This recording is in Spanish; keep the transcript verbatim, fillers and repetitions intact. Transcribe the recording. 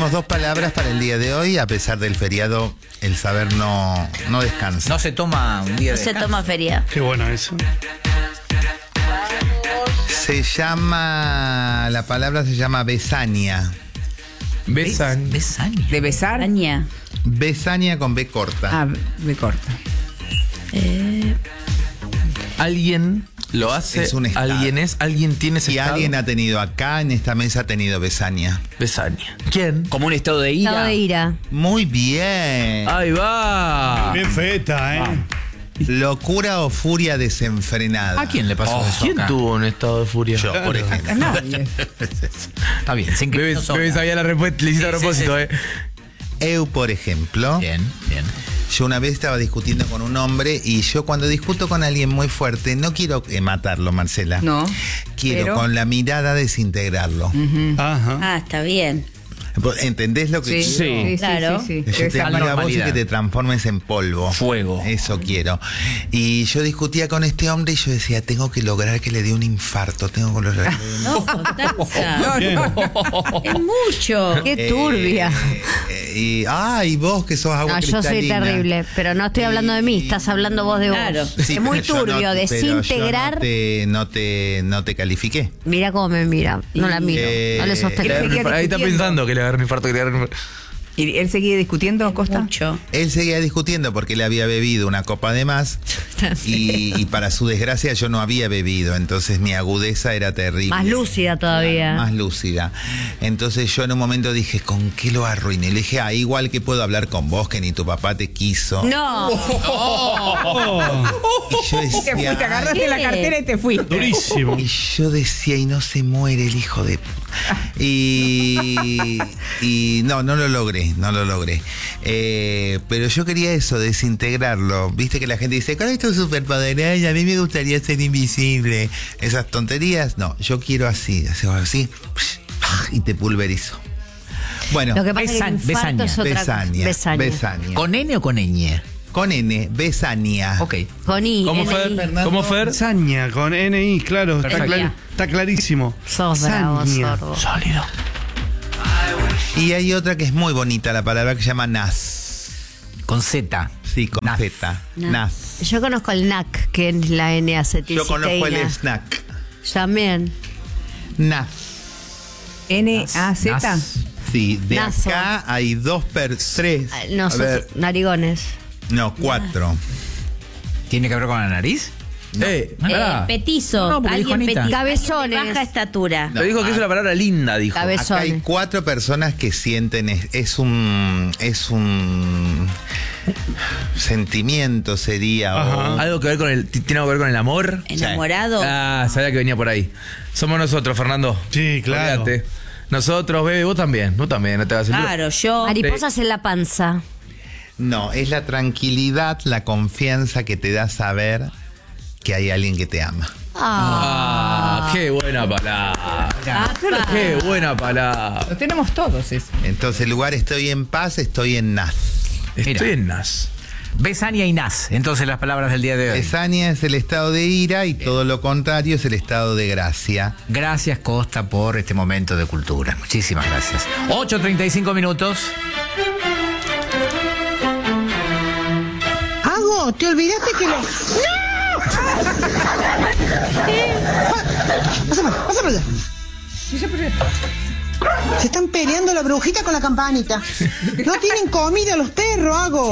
tenemos dos palabras para el día de hoy. A pesar del feriado, el saber no, no descansa. No se toma un día No de se descanso. toma feria. Qué bueno eso. Se llama, la palabra se llama besania. Besan. Besaña. ¿De besar? Aña. Besania con B corta. Ah, me corta. Eh, Alguien lo hace. Es un estado. Alguien es. Alguien tiene ese Y estado. alguien ha tenido acá en esta mesa ha tenido besania. Besaña. ¿Quién? Como un estado de ira. Estado de ira. Muy bien. Ahí va. Bien feta, ¿eh? Locura o furia desenfrenada. ¿A quién le pasó Oh, eso ¿Quién acá? tuvo un estado de furia? Yo, por ejemplo. Nadie. Está bien, sin que Bebé, no sobra. Bebé sabía la respuesta, le hiciste a Sí, sí, propósito, sí. eh. Eu, por ejemplo. Bien, bien. Yo una vez estaba discutiendo con un hombre y yo cuando discuto con alguien muy fuerte, no quiero eh, matarlo, Marcela. No. Quiero pero- con la mirada desintegrarlo. Ajá. ah, está bien. ¿Entendés lo que Sí, quiero? sí, sí, Claro. sí, sí. Que yo te Esa- mire a vos y normalidad. que te transformes en polvo. Fuego. Eso quiero. Y yo discutía con este hombre y yo decía, tengo que lograr que le dé un infarto. Tengo que lograr que le dé un No, Constanza. Bien. Es mucho. Qué turbia. Eh, y, ah, y vos que sos agua No, yo soy cristalina. terrible, pero no estoy hablando de mí, estás hablando vos de vos. Claro. Sí, es muy pero yo no turbio, te- pero yo desintegrar. No te, no te, no te califiqué. Mira cómo me mira, no la miro, Eh, no le sostengo. Él seguía Ahí está discutiendo. pensando que le agarró un infarto, que le agarró un infarto. ¿Y él seguía discutiendo, Costa? Mucho. Él seguía discutiendo porque le había bebido una copa de más y, y para su desgracia yo no había bebido, entonces mi agudeza era terrible. Más lúcida todavía. Más lúcida. Entonces yo en un momento dije, ¿con qué lo arruiné? Le dije, ah, igual que puedo hablar con vos, que ni tu papá te quiso. No, Y yo Te decía, fuiste, te agarraste ¿qué? la cartera y te fuiste. Durísimo. y yo decía, y no se muere el hijo de... pu-". Y, y no, no lo logré, no lo logré. Eh, pero yo quería eso, desintegrarlo. Viste que la gente dice, con estos superpoderes, a mí me gustaría ser invisible. Esas tonterías, no, yo quiero así, así, así y te pulverizo. Bueno, lo que pasa es que el Besan- infarto es otra cosa. besania, Besania. besania. ¿Con N o con ñ? Con N, besania. Ok. Con I, ¿Cómo N I. Fer? ¿Cómo Fer? Saña con N I, claro. Está, Perfecto. clar- está clarísimo. Sos bravo, Saña. sordo. Sólido. Y hay otra que es muy bonita, la palabra que se llama nas. Con Z. Sí, con Nas. Z. Na- Nas. Yo conozco el N A C, que es la N acetilcisteína. Yo conozco el snack. También. Nas. N A Z. Nas. Sí, de Nazo. acá hay dos per tres. Ah, A Nosotros, ver, narigones. no, cuatro. ¿Tiene que ver con la nariz? Eh, Eh, pará. petizo. No, porque dijo Alguien Anita. petizo. Cabezones. Alguien de baja estatura. No, Pero dijo que es una palabra linda, dijo. Cabe- Acá hay Besones. cuatro personas que sienten, es, es un es un sentimiento sería. o- Algo que ver con el. ¿Tiene algo que ver con el amor? Enamorado. Ah, sabía que venía por ahí. Somos nosotros, Fernando. Sí, claro. Olvídate. Nosotros, bebé, vos también. Vos también, no te vas a hacer. Claro, yo. Mariposas en la panza. No, es la tranquilidad, la confianza que te da saber que hay alguien que te ama. Ah, qué buena palabra. Apa. Qué buena palabra. Lo tenemos todos eso. Entonces, el lugar estoy en paz, estoy en Nas. Estoy Mira. en Nas. Besania y Nas. Entonces las palabras del día de hoy. Besania es el estado de ira y todo lo contrario es el estado de gracia. Gracias, Costa, por este momento de cultura. Muchísimas gracias. ocho treinta y cinco minutos. Hago, te olvidaste que lo... ¡No! Pásame, pásame allá. Se están peleando la brujita con la campanita. No tienen comida los perros, Hago.